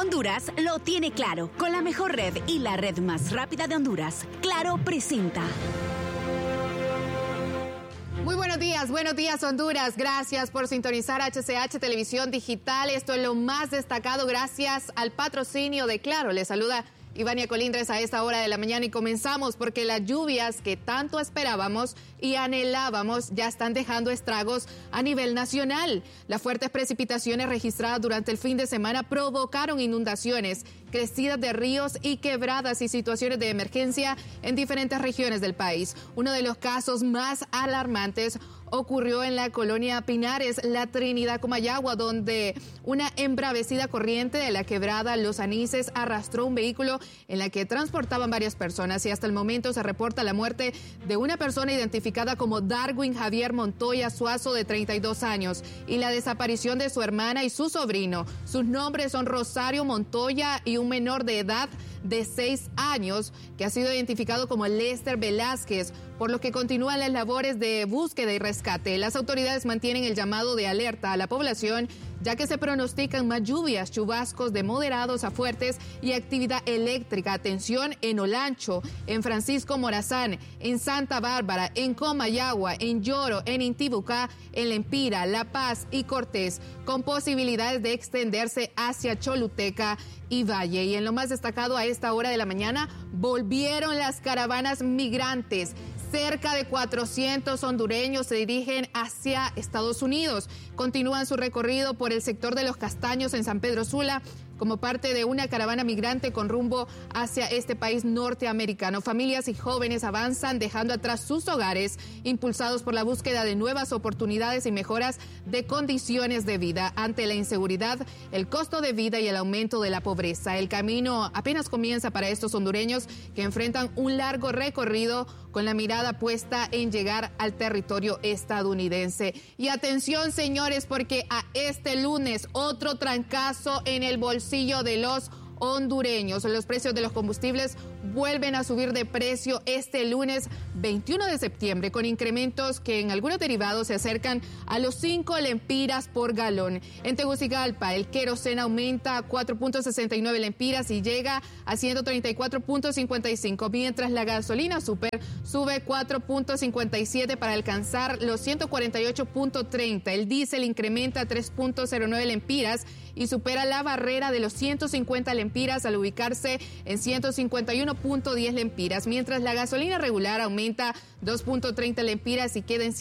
Honduras lo tiene claro. Con la mejor red y la red más rápida de Honduras, Claro presenta. Muy buenos días Honduras. Gracias por sintonizar HCH Televisión Digital. Esto es lo más destacado gracias al patrocinio de Claro. Les saluda Ivania Colindres a esta hora de la mañana y comenzamos porque las lluvias que tanto esperábamos y anhelábamos ya están dejando estragos a nivel nacional. Las fuertes precipitaciones registradas durante el fin de semana provocaron inundaciones, crecidas de ríos y quebradas y situaciones de emergencia en diferentes regiones del país. Uno de los casos más alarmantes ocurrió en la colonia Pinares, La Trinidad, Comayagua, donde una embravecida corriente de la quebrada Los Anises arrastró un vehículo en la que transportaban varias personas y hasta el momento se reporta la muerte de una persona identificada como Darwin Javier Montoya Suazo, de 32 años, y la desaparición de su hermana y su sobrino. Sus nombres son Rosario Montoya y un menor de edad de 6 años que ha sido identificado como Lester Velázquez, por lo que continúan las labores de búsqueda y rescate. Las autoridades mantienen el llamado de alerta a la población, ya que se pronostican más lluvias, chubascos de moderados a fuertes y actividad eléctrica. Atención en Olancho, en Francisco Morazán, en Santa Bárbara, en Comayagua, en Lloro, en Intibucá, en Lempira, La Paz y Cortés, con posibilidades de extenderse hacia Choluteca y Valle. Y en lo más destacado a esta hora de la mañana, volvieron las caravanas migrantes. Cerca de 400 hondureños se dirigen hacia Estados Unidos. Continúan su recorrido por el sector de Los Castaños en San Pedro Sula como parte de una caravana migrante con rumbo hacia este país norteamericano. Familias y jóvenes avanzan dejando atrás sus hogares, impulsados por la búsqueda de nuevas oportunidades y mejoras de condiciones de vida ante la inseguridad, el costo de vida y el aumento de la pobreza. El camino apenas comienza para estos hondureños que enfrentan un largo recorrido con la mirada puesta en llegar al territorio estadounidense. Y atención, señores, porque a este lunes otro trancazo en el bolsillo de los hondureños. Los precios de los combustibles vuelven a subir de precio este lunes 21 de septiembre, con incrementos que en algunos derivados se acercan a los 5 lempiras por galón. En Tegucigalpa, el queroseno aumenta a 4.69 lempiras y llega a 134.55, mientras la gasolina super sube 4.57 para alcanzar los 148.30. El diésel incrementa 3.09 lempiras y supera la barrera de los 150 lempiras al ubicarse en 151.10 lempiras, mientras la gasolina regular aumenta 2.30 lempiras y queda en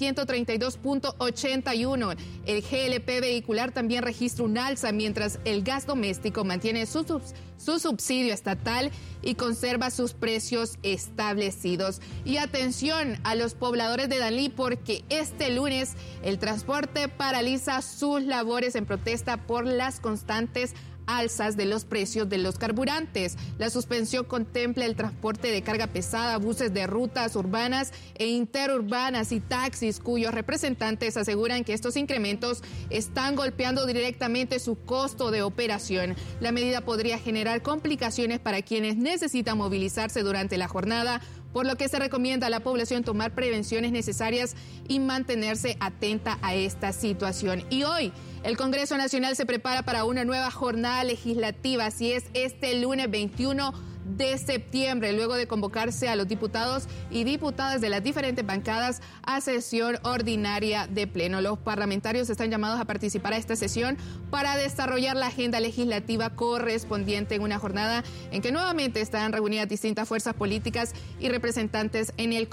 132.81. El GLP vehicular también registra un alza, mientras el gas doméstico mantiene su subsidio estatal y conserva sus precios establecidos. Y atención a los pobladores de Danlí, porque este lunes el transporte paraliza sus labores en protesta por las constantes alzas de los precios de los carburantes. La suspensión contempla el transporte de carga pesada, buses de rutas urbanas e interurbanas y taxis, cuyos representantes aseguran que estos incrementos están golpeando directamente su costo de operación. La medida podría generar complicaciones para quienes necesitan movilizarse durante la jornada, por lo que se recomienda a la población tomar prevenciones necesarias y mantenerse atenta a esta situación. Y hoy el Congreso Nacional se prepara para una nueva jornada legislativa, así es, este lunes 21 de septiembre, luego de convocarse a los diputados y diputadas de las diferentes bancadas a sesión ordinaria de pleno. Los parlamentarios están llamados a participar a esta sesión para desarrollar la agenda legislativa correspondiente en una jornada en que nuevamente estarán reunidas distintas fuerzas políticas y representantes en el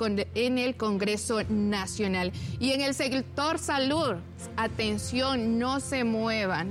Congreso Nacional. Y en el sector salud, atención, no se mueva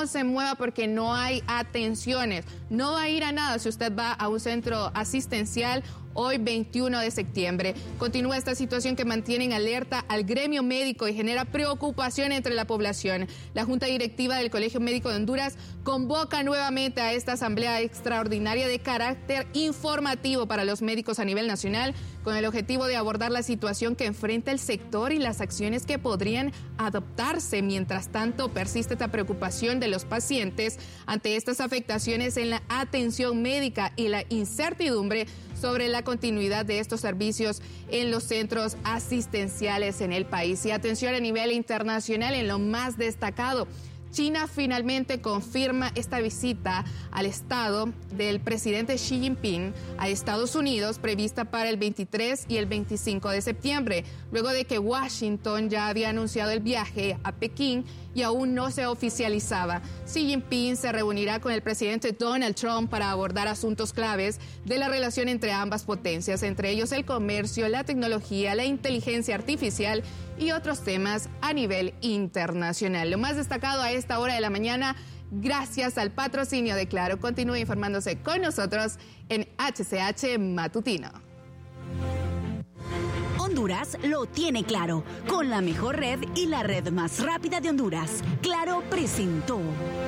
porque no hay atenciones, no va a ir a nada si usted va a un centro asistencial hoy 21 de septiembre. Continúa esta situación que mantiene en alerta al gremio médico y genera preocupación entre la población. La Junta Directiva del Colegio Médico de Honduras convoca nuevamente a esta asamblea extraordinaria de carácter informativo para los médicos a nivel nacional, con el objetivo de abordar la situación que enfrenta el sector y las acciones que podrían adoptarse. Mientras tanto, persiste esta preocupación de los pacientes ante estas afectaciones en la atención médica y la incertidumbre sobre la continuidad de estos servicios en los centros asistenciales en el país. Y atención a nivel internacional en lo más destacado. China finalmente confirma esta visita al estado del presidente Xi Jinping a Estados Unidos prevista para el 23 y el 25 de septiembre, luego de que Washington ya había anunciado el viaje a Pekín y aún no se oficializaba. Xi Jinping se reunirá con el presidente Donald Trump para abordar asuntos claves de la relación entre ambas potencias, entre ellos el comercio, la tecnología, la inteligencia artificial y otros temas a nivel internacional. Lo más destacado a esta hora de la mañana, gracias al patrocinio de Claro. Continúe informándose con nosotros en HCH Matutino. Honduras lo tiene claro. Con la mejor red y la red más rápida de Honduras, Claro presentó